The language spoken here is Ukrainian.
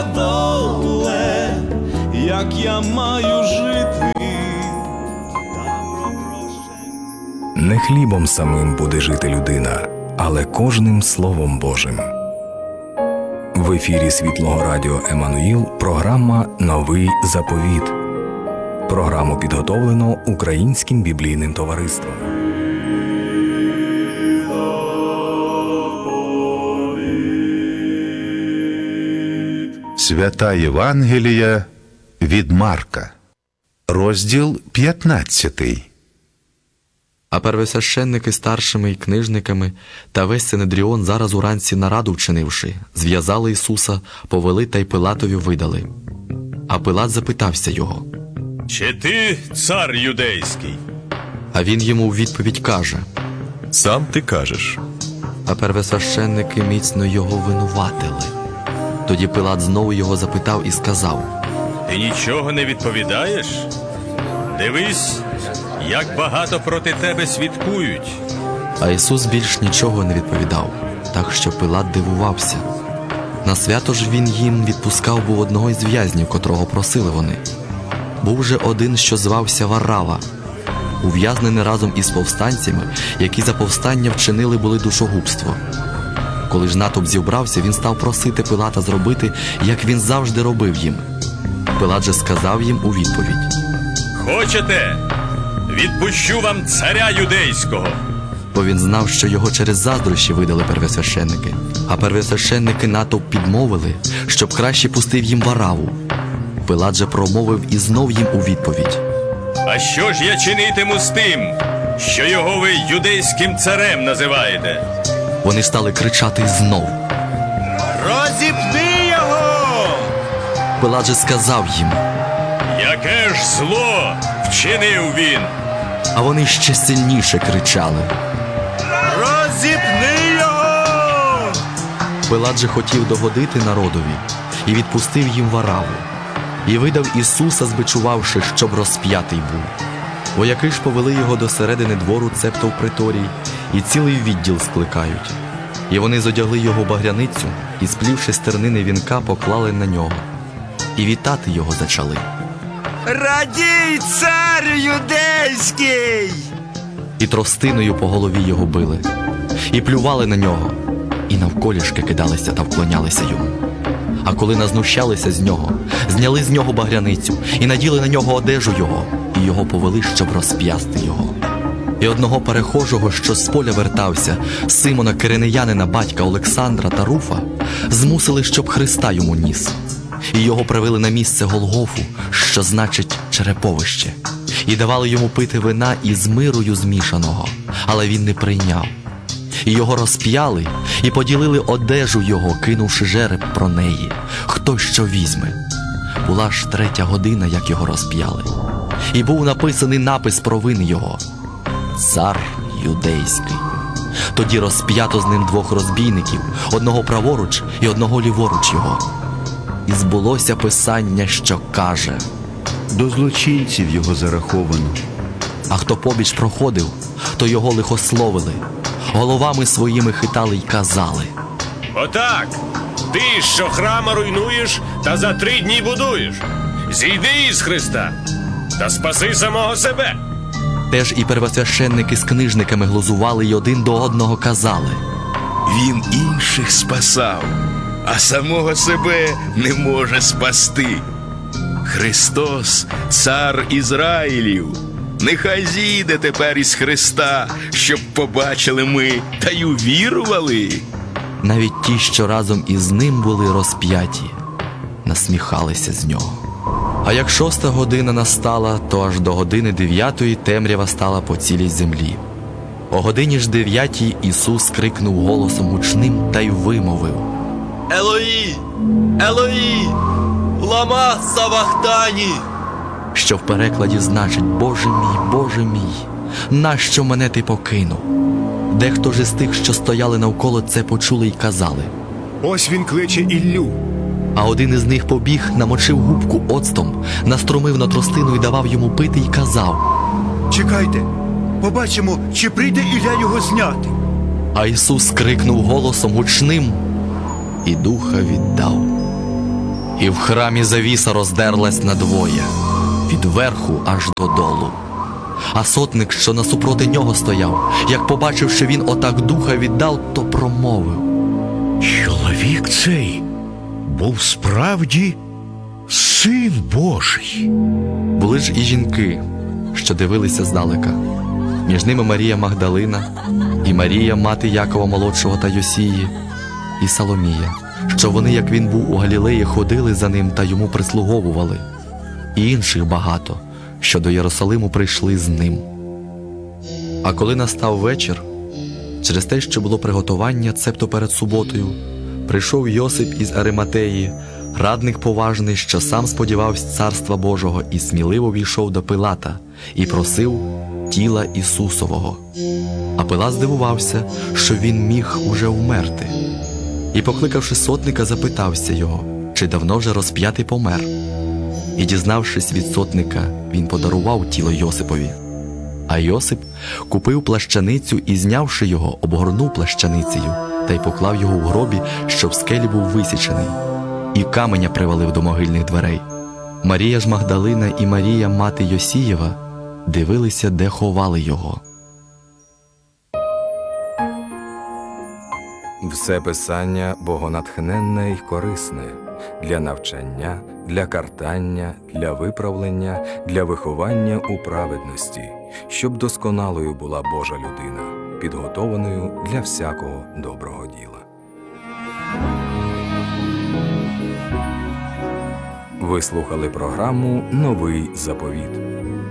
моя доле, як я маю жити. Не хлібом самим буде жити людина, але кожним Словом Божим. В ефірі Світлого Радіо Еммануїл програма «Новий заповіт». Програму підготовлено Українським біблійним товариством. Свята Євангелія від Марка, розділ 15. А первосвященники старшими і книжниками та весь Синедріон зараз уранці нараду вчинивши, зв'язали Ісуса, повели та й Пилатові видали. А Пилат запитався його: «Чи ти цар юдейський?» А він йому у відповідь каже: «Сам ти кажеш». А первосвященники міцно його винуватили. Тоді Пилат знову його запитав і сказав: «Ти нічого не відповідаєш? Дивись, як багато проти тебе свідкують». А Ісус більш нічого не відповідав, так що Пилат дивувався. На свято ж він їм відпускав був одного із в'язнів, котрого просили вони. Був же один, що звався Варава, ув'язнений разом із повстанцями, які за повстання вчинили були душогубство. Коли ж натовп зібрався, він став просити Пилата зробити, як він завжди робив їм. Пилат же сказав їм у відповідь: «Хочете? Відпущу вам царя юдейського». Бо він знав, що його через заздрощі видали первосвященники. А первосвященники натовп підмовили, щоб краще пустив їм Вараву. Пилат же промовив і знов їм у відповідь: «А що ж я чинитиму з тим, що його ви юдейським царем називаєте?» Вони стали кричати знов: «Розіпни його!» Пилат же сказав їм: «Яке ж зло вчинив він?» А вони ще сильніше кричали: «Розіпни його!» Пилат же хотів догодити народові і відпустив їм Вараву. І видав Ісуса, збичувавши, щоб розп'ятий був. Вояки ж повели його до середини двору, цебто в приторій, і цілий відділ скликають. І вони зодягли його багряницю, і, сплівши з тернини вінка, поклали на нього. І вітати його зачали: «Радій, цар юдейський!» І тростиною по голові його били, і плювали на нього, і навколішки кидалися та вклонялися йому. А коли назнущалися з нього, зняли з нього багряницю і наділи на нього одежу його, і його повели, щоб розп'ясти його. І одного перехожого, що з поля вертався, Симона Киринеянина, батька Олександра та Руфа, змусили, щоб Христа йому ніс. І його привели на місце Голгофу, що значить череповище, і давали йому пити вина із мирою змішаного, але він не прийняв. І його розп'яли, і поділили одежу його, кинувши жереб про неї, хто що візьме. Була ж 3 година, як його розп'яли. І був написаний напис про вини його: «Цар юдейський». Тоді розп'ято з ним 2 розбійників, одного праворуч і одного ліворуч його. І збулося писання, що каже: До злочинців його зараховано. А хто побіч проходив, то його лихословили, головами своїми хитали й казали: «Отак, ти, що храма руйнуєш та за 3 дні будуєш, зійди із Христа та спаси самого себе». Теж і первосвященники з книжниками глузували й один до одного казали: «Він інших спасав, а самого себе не може спасти. Христос, цар Ізраїлів, нехай зійде тепер із Христа, щоб побачили ми та й увірували». Навіть ті, що разом із ним були розп'яті, насміхалися з нього. А як 6 година настала, то аж до години 9 темрява стала по цілій землі. О годині ж 9 Ісус крикнув голосом гучним та й вимовив: «Елої! Елої! Лама савахтані!» Що в перекладі значить: Боже мій, нащо мене ти покинув? Дехто ж із тих, що стояли навколо, це почули й казали: Ось він кличе Іллю. А один із них побіг, намочив губку оцтом, наструмив на тростину і давав йому пити й казав: Чекайте, побачимо, чи прийде Ілля його зняти. А Ісус крикнув голосом гучним і духа віддав. І в храмі завіса роздерлась надвоє, від верху аж додолу. А сотник, що насупроти нього стояв, як побачив, що він отак духа віддав, то промовив: Чоловік цей був справді Син Божий. Були ж і жінки, що дивилися здалека. Між ними Марія Магдалина, і Марія, мати Якова молодшого та Йосії, і Соломія, що вони, як він був у Галілеї, ходили за ним та йому прислуговували, і інших багато, що до Єрусалиму прийшли з ним. А коли настав вечір, через те, що було приготування, цебто перед суботою, прийшов Йосип із Ариматеї, радник поважний, що сам сподівався Царства Божого, і сміливо війшов до Пилата і просив тіла Ісусового. А Пилат здивувався, що він міг уже вмерти. І, покликавши сотника, запитався його, чи давно вже розп'ятий помер. І, дізнавшись від сотника, він подарував тіло Йосипові. А Йосип купив плащаницю і, знявши його, обгорнув плащаницею та й поклав його в гробі, що в скелі був висічений, і каменя привалив до могильних дверей. Марія ж Магдалина і Марія, мати Йосієва, дивилися, де ховали його. Все писання богонатхненне й корисне для навчання, для картання, для виправлення, для виховання у праведності, щоб досконалою була Божа людина, підготованою для всякого доброго діла. Ви слухали програму «Новий заповіт».